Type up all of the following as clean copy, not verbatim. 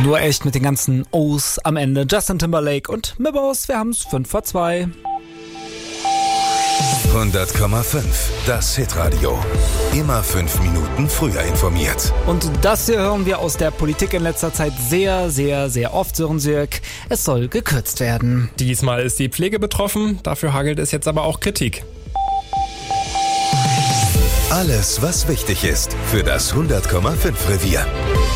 Nur echt mit den ganzen O's am Ende. Justin Timberlake und Mibos, wir haben's 5:02. 100,5, das Hitradio. Immer 5 Minuten früher informiert. Und das hier hören wir aus der Politik in letzter Zeit sehr, sehr, sehr oft, Sören Sirk. Es soll gekürzt werden. Diesmal ist die Pflege betroffen, dafür hagelt es jetzt aber auch Kritik. Alles, was wichtig ist für das 100,5 Revier.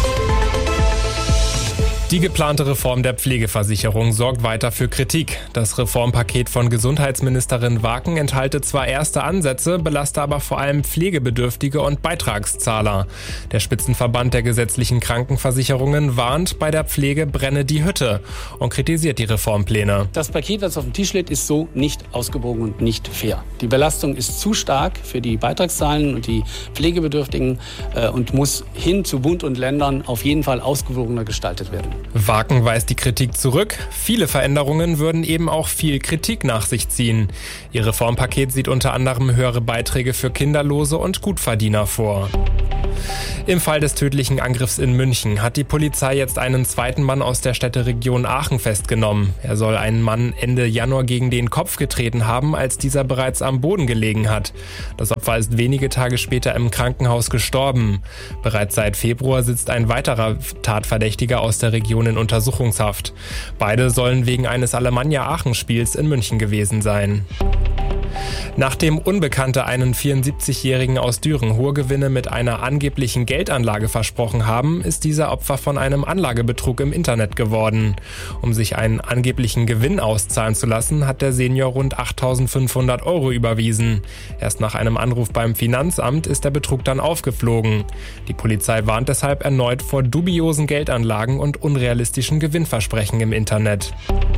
Die geplante Reform der Pflegeversicherung sorgt weiter für Kritik. Das Reformpaket von Gesundheitsministerin Waken enthalte zwar erste Ansätze, belaste aber vor allem Pflegebedürftige und Beitragszahler. Der Spitzenverband der gesetzlichen Krankenversicherungen warnt, bei der Pflege brenne die Hütte und kritisiert die Reformpläne. Das Paket, das auf dem Tisch liegt, ist so nicht ausgewogen und nicht fair. Die Belastung ist zu stark für die Beitragszahlen und die Pflegebedürftigen und muss hin zu Bund und Ländern auf jeden Fall ausgewogener gestaltet werden. Waken weist die Kritik zurück. Viele Veränderungen würden eben auch viel Kritik nach sich ziehen. Ihr Reformpaket sieht unter anderem höhere Beiträge für Kinderlose und Gutverdiener vor. Im Fall des tödlichen Angriffs in München hat die Polizei jetzt einen zweiten Mann aus der Städteregion Aachen festgenommen. Er soll einen Mann Ende Januar gegen den Kopf getreten haben, als dieser bereits am Boden gelegen hat. Das Opfer ist wenige Tage später im Krankenhaus gestorben. Bereits seit Februar sitzt ein weiterer Tatverdächtiger aus der Region in Untersuchungshaft. Beide sollen wegen eines Alemannia-Aachen-Spiels in München gewesen sein. Nachdem Unbekannte einen 74-Jährigen aus Düren hohe Gewinne mit einer angeblichen Geldanlage versprochen haben, ist dieser Opfer von einem Anlagebetrug im Internet geworden. Um sich einen angeblichen Gewinn auszahlen zu lassen, hat der Senior rund 8.500 € überwiesen. Erst nach einem Anruf beim Finanzamt ist der Betrug dann aufgeflogen. Die Polizei warnt deshalb erneut vor dubiosen Geldanlagen und unrealistischen Gewinnversprechen im Internet.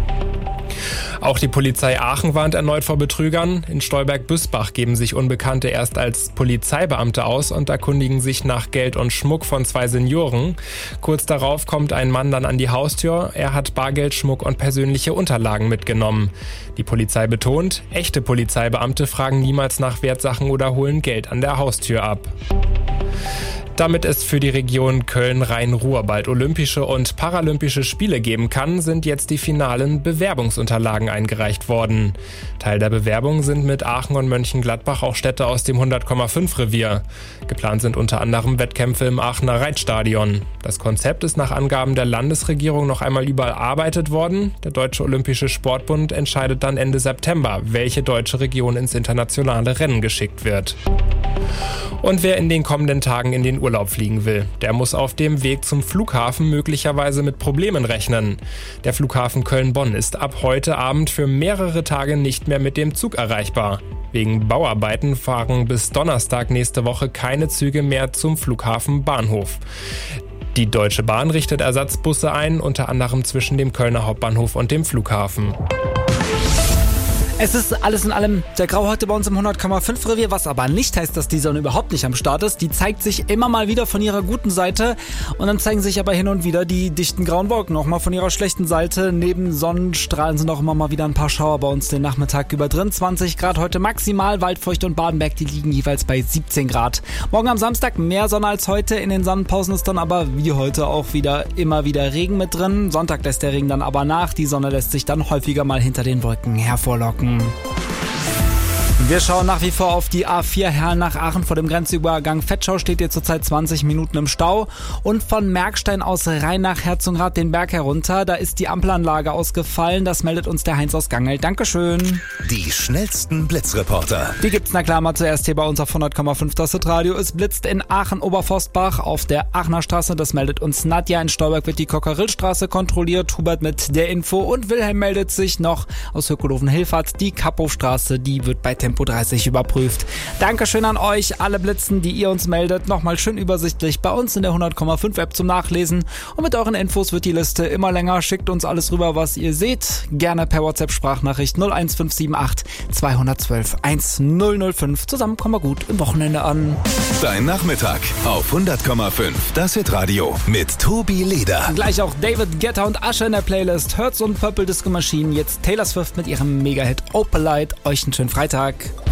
Auch die Polizei Aachen warnt erneut vor Betrügern. In Stolberg-Büsbach geben sich Unbekannte erst als Polizeibeamte aus und erkundigen sich nach Geld und Schmuck von 2 Senioren. Kurz darauf kommt ein Mann dann an die Haustür. Er hat Bargeld, Schmuck und persönliche Unterlagen mitgenommen. Die Polizei betont, echte Polizeibeamte fragen niemals nach Wertsachen oder holen Geld an der Haustür ab. Damit es für die Region Köln-Rhein-Ruhr bald Olympische und Paralympische Spiele geben kann, sind jetzt die finalen Bewerbungsunterlagen eingereicht worden. Teil der Bewerbung sind mit Aachen und Mönchengladbach auch Städte aus dem 100,5 Revier. Geplant sind unter anderem Wettkämpfe im Aachener Reitstadion. Das Konzept ist nach Angaben der Landesregierung noch einmal überarbeitet worden. Der Deutsche Olympische Sportbund entscheidet dann Ende September, welche deutsche Region ins internationale Rennen geschickt wird. Und wer in den kommenden Tagen in den Urlaub fliegen will, der muss auf dem Weg zum Flughafen möglicherweise mit Problemen rechnen. Der Flughafen Köln-Bonn ist ab heute Abend für mehrere Tage nicht mehr mit dem Zug erreichbar. Wegen Bauarbeiten fahren bis Donnerstag nächste Woche keine Züge mehr zum Flughafen Bahnhof. Die Deutsche Bahn richtet Ersatzbusse ein, unter anderem zwischen dem Kölner Hauptbahnhof und dem Flughafen. Es ist alles in allem sehr grau heute bei uns im 100,5 Revier, was aber nicht heißt, dass die Sonne überhaupt nicht am Start ist. Die zeigt sich immer mal wieder von ihrer guten Seite und dann zeigen sich aber hin und wieder die dichten grauen Wolken auch mal von ihrer schlechten Seite. Neben Sonnenstrahlen sind auch immer mal wieder ein paar Schauer bei uns den Nachmittag über drin. 20 Grad heute maximal, Waldfeucht und Badenberg, die liegen jeweils bei 17 Grad. Morgen am Samstag mehr Sonne als heute, in den Sonnenpausen ist dann aber wie heute auch immer wieder Regen mit drin. Sonntag lässt der Regen dann aber nach, die Sonne lässt sich dann häufiger mal hinter den Wolken hervorlocken. Wir schauen nach wie vor auf die A4 Herrn nach Aachen. Vor dem Grenzübergang Vetschau steht ihr zurzeit 20 Minuten im Stau. Und von Merkstein aus rein nach Herzogenrath den Berg herunter. Da ist die Ampelanlage ausgefallen. Das meldet uns der Heinz aus Gangel. Dankeschön. Die schnellsten Blitzreporter. Die gibt's na klar mal zuerst hier bei uns auf 100,5 das Hitradio. Es blitzt in Aachen-Oberforstbach auf der Aachener Straße. Das meldet uns Nadja. In Stolberg wird die Kocherillstraße kontrolliert. Hubert mit der Info. Und Wilhelm meldet sich noch aus Höckelofen-Hilfert. Die Kappowstraße, die wird bei Tempo 30 überprüft. Dankeschön an euch, alle Blitzen, die ihr uns meldet. Nochmal schön übersichtlich bei uns in der 100,5 App zum Nachlesen. Und mit euren Infos wird die Liste immer länger. Schickt uns alles rüber, was ihr seht. Gerne per WhatsApp-Sprachnachricht 01578 212 1005. Zusammen kommen wir gut im Wochenende an. Dein Nachmittag auf 100,5 das Hitradio mit Tobi Leder. Gleich auch David Guetta und Usher in der Playlist. Hertz und Purple Disco Machine. Jetzt Taylor Swift mit ihrem Mega-Hit Opalite. Euch einen schönen Freitag.